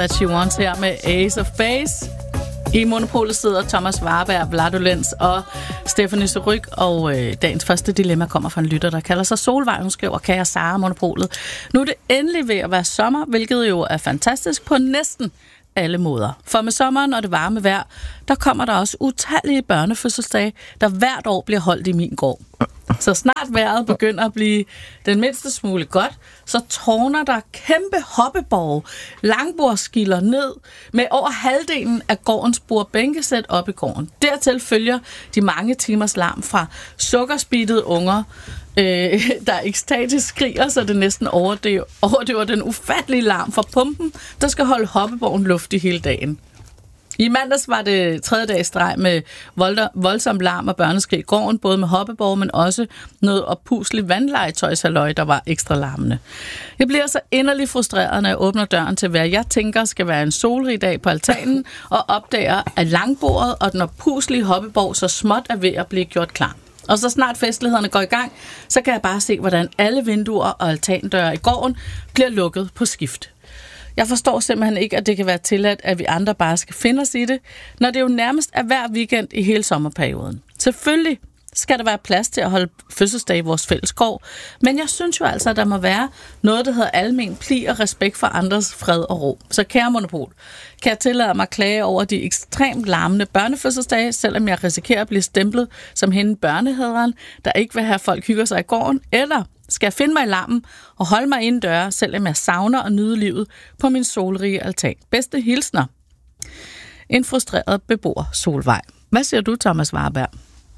That She Wants her med Ace of Base. I Monopolet sidder Thomas Warberg, Vladolens og Stephanie Suryk, og dagens første dilemma kommer fra en lytter, der kalder sig Solvej. Hun skriver, kære Sara, Monopolet. Nu er det endelig ved at være sommer, hvilket jo er fantastisk på næsten alle måder. For med sommeren og det varme vejr, der kommer der også utallige børnefødselsdage, der hvert år bliver holdt i min gård. Så snart vejret begynder at blive den mindste smule godt, så tårner der kæmpe hoppeborge, langbordskilder ned med over halvdelen af gårdens bordbænkesæt op i gården. Dertil følger de mange timers larm fra sukkerspeedede unger, der ekstatisk skriger, så det næsten overdøver den ufattelige larm fra pumpen, der skal holde hoppeborgen luftig hele dagen. I mandags var det 3. dags streg med voldsom larm og børneskrig i gården, både med hoppeborg, men også noget oppusligt vandlegetøjshalløj, der var ekstra larmende. Jeg bliver så inderligt frustreret, når jeg åbner døren til, hvad jeg tænker skal være en solrig dag på altanen, og opdager, at langbordet og den oppuslige hoppeborg så småt er ved at blive gjort klar. Og så snart festlighederne går i gang, så kan jeg bare se, hvordan alle vinduer og altandøre i gården bliver lukket på skift. Jeg forstår simpelthen ikke, at det kan være tilladt, at vi andre bare skal finde os i det, når det jo nærmest er hver weekend i hele sommerperioden. Selvfølgelig skal der være plads til at holde fødselsdag i vores fælles gård, men jeg synes jo altså, at der må være noget, der hedder almen pli og respekt for andres fred og ro. Så kære Monopol, kan jeg tillade mig at klage over de ekstremt larmende børnefødselsdage, selvom jeg risikerer at blive stemplet som hende børnehaderen, der ikke vil have folk hygger sig i gården, eller skal jeg finde mig i larmen og holde mig indendøre, selvom jeg savner og nyde livet på min solrige altan. Bedste hilsner. En frustreret beboer, Solvej. Hvad siger du, Thomas Warberg?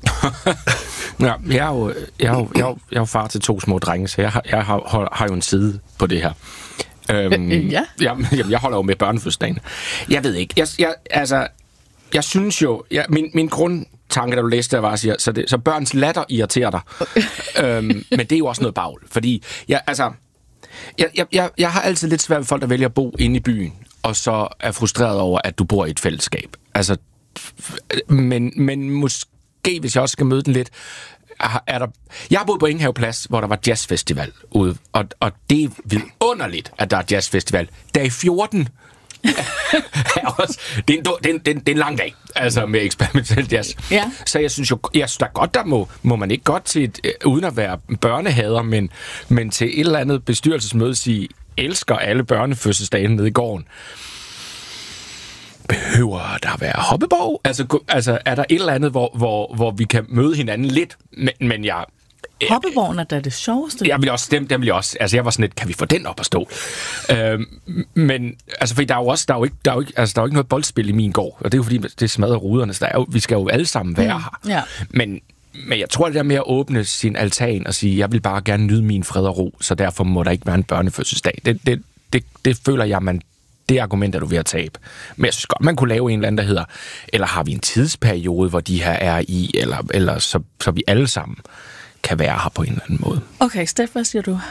Ja, jeg er jo far til 2 små drenge, så jeg har jo en side på det her. Ja. Jeg holder jo med børnefødselsdagen. Jeg ved ikke. Jeg synes jo... Min grundtanke, da du læste det, var at sige, så børns latter irriterer dig. Men det er jo også noget bagl. Fordi jeg har altid lidt svært ved folk, der vælger at bo inde i byen, og så er frustreret over, at du bor i et fællesskab. Altså, men måske, hvis jeg også skal møde den lidt, jeg har boet på Ingenhaveplads, hvor der var jazzfestival ude, og det er vidunderligt, at der er jazzfestival. Dag 14 det er en lang dag, altså med eksperimentel jazz. Ja. Så jeg synes da godt, der må man ikke godt til uden at være børnehader, men til et eller andet bestyrelsesmøde sige, elsker alle børnefødselsdagen nede i gården. Behøver der være hoppeborg? Altså er der et eller andet, hvor vi kan møde hinanden lidt? Men jeg... Hoppeborgen er da det sjoveste. Jeg vil også stemme, den vil jeg også... Altså jeg var sådan lidt, kan vi få den op at stå? Men altså, fordi der er jo ikke noget boldspil i min gård, og det er jo fordi, det smadrer ruderne, så vi skal jo alle sammen være her. Ja. Men jeg tror, det der med at åbne sin altan og sige, jeg vil bare gerne nyde min fred og ro, så derfor må der ikke være en børnefødselsdag. Det føler jeg, det argument er du ved at tabe. Men jeg synes godt, man kunne lave en eller anden, der hedder, eller har vi en tidsperiode, hvor de her er i, eller så vi alle sammen kan være her på en eller anden måde. Okay, Steff, hvad siger du?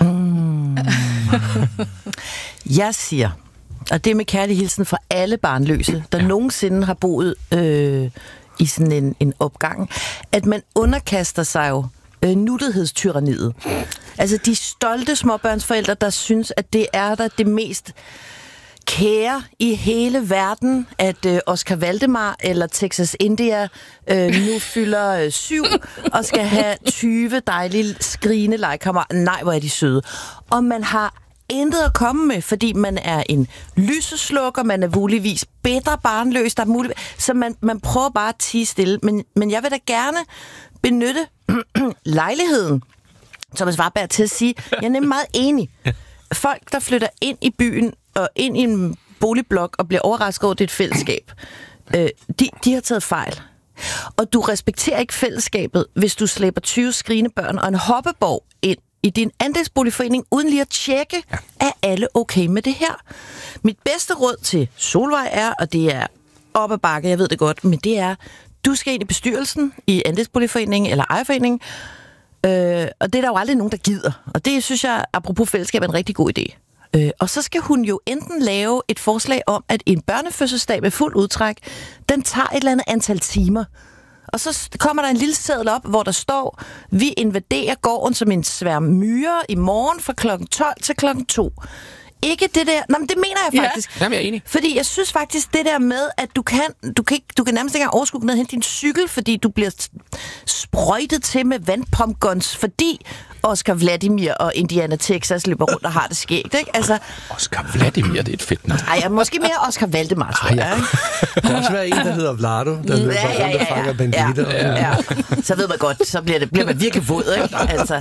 Jeg siger, og det er med kærlig hilsen for alle barnløse, der nogensinde har boet i sådan en opgang, at man underkaster sig jo nuttighedstyranniet. Altså de stolte småbørnsforældre, der synes, at det er der det mest kære i hele verden, at Oscar Valdemar eller Texas India nu fylder 7 og skal have 20 dejlige skrigende legekammerater. Nej, hvor er de søde. Og man har intet at komme med, fordi man er en lyseslukker, man er muligvis bitter barnløs, der er muligt, så man prøver bare at tie stille. Men jeg vil da gerne benytte lejligheden, Thomas Warberg, til at sige, jeg er nemlig meget enig. Folk, der flytter ind i byen og ind i en boligblok og bliver overrasket over, det er et fællesskab, de har taget fejl. Og du respekterer ikke fællesskabet, hvis du slæber 20 skrigende børn og en hoppeborg ind i din andelsboligforening, uden lige at tjekke, er alle okay med det her? Mit bedste råd til Solvej er, og det er op ad bakke, jeg ved det godt, men det er, du skal ind i bestyrelsen i andelsboligforeningen eller ejerforeningen, og det er der jo aldrig nogen, der gider. Og det synes jeg, apropos fællesskab, er en rigtig god idé. Og så skal hun jo enten lave et forslag om, at en børnefødselsdag med fuld udtræk, den tager et eller andet antal timer. Og så kommer der en lille seddel op, hvor der står, vi invaderer gården som en sværm myrer i morgen fra klokken 12 til klokken 2. ikke det der... Nå, men det mener jeg faktisk. Ja. Jamen, jeg er enig. Fordi jeg synes faktisk, det der med, at du kan nærmest ikke engang overskue ned og hente din cykel, fordi du bliver sprøjtet til med vandpumpguns, fordi Oscar Vladimir og Indiana Texas løber rundt og har det skægt, ikke? Altså, Oscar Vladimir, det er et fedt navn. Ej, måske mere Oscar Valdemar, tror jeg, ikke? Der kan også være en, der hedder Vlado, der løber rundt og fanger banditter. Ja. Så ved man godt, så bliver man virkelig våd, ikke? Altså,